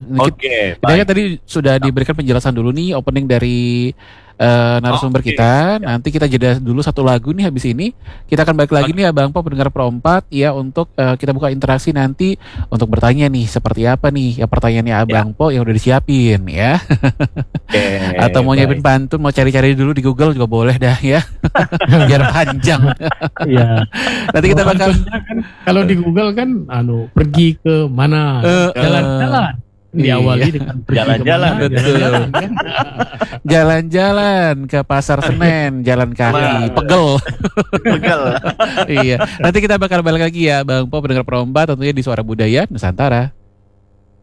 Oke, Kita kan baik. tadi sudah diberikan penjelasan dulu nih opening dari narasumber Oke, kita. Nanti kita jeda dulu satu lagu nih habis ini. Kita akan balik lagi oke, nih Abang Po pendengar Pro 4 ya untuk kita buka interaksi nanti untuk bertanya nih seperti apa nih ya pertanyaannya ya, Abang Po yang udah disiapin ya. oke, Atau mau nyiapin baik. pantun mau cari-cari dulu di Google juga boleh dah ya. Biar panjang. Iya. Nanti Kalau kita bakal pantunnya kan kalau di Google kan pergi ke mana? eh, eh, Jalan-jalan. iya, Diawali dengan pergi Jalan-jalan, kemana? betul. Jalan-jalan kan. Jalan-jalan ke pasar Senen, jalan kaki, Nah, pegel. begal. Iya. Nanti kita bakal balik lagi ya Bang Po pendengar Pro 4 tentunya di Suara Budaya Nusantara.